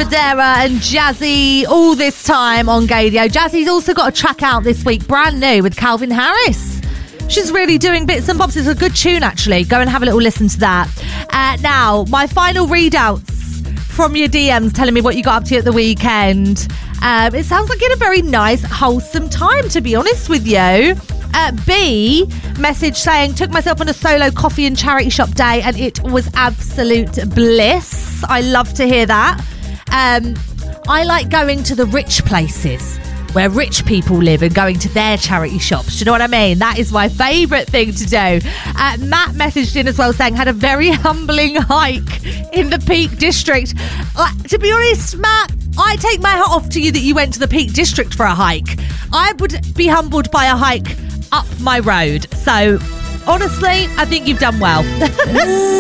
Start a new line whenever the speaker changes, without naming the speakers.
Federa and Jazzy all this time on Gaydio. Jazzy's also got a track out this week, brand new, with Calvin Harris. She's really doing bits and bobs. It's a good tune, actually. Go and have a little listen to that. Now, my final readouts from your DMs telling me what you got up to at the weekend. It sounds like you had a very nice, wholesome time, to be honest with you. B, message saying, took myself on a solo coffee and charity shop day and it was absolute bliss. I love to hear that. I like going to the rich places where rich people live and going to their charity shops. Do you know what I mean? That is my favourite thing to do. Matt messaged in as well saying, had a very humbling hike in the Peak District. To be honest, Matt, I take my hat off to you that you went to the Peak District for a hike. I would be humbled by a hike up my road. So, honestly, I think you've done well.